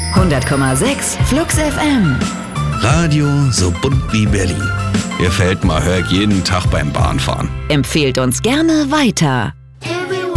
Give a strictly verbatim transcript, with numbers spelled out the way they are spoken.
hundert Komma sechs Flux F M. Radio so bunt wie Berlin. Gefällt mir, hör ich jeden Tag beim Bahnfahren. Empfehlt uns gerne weiter.